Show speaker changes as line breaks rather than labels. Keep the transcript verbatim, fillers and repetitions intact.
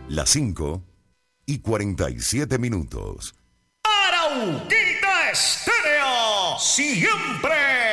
Las cinco y cuarenta y siete minutos.
Arauquita Estéreo, siempre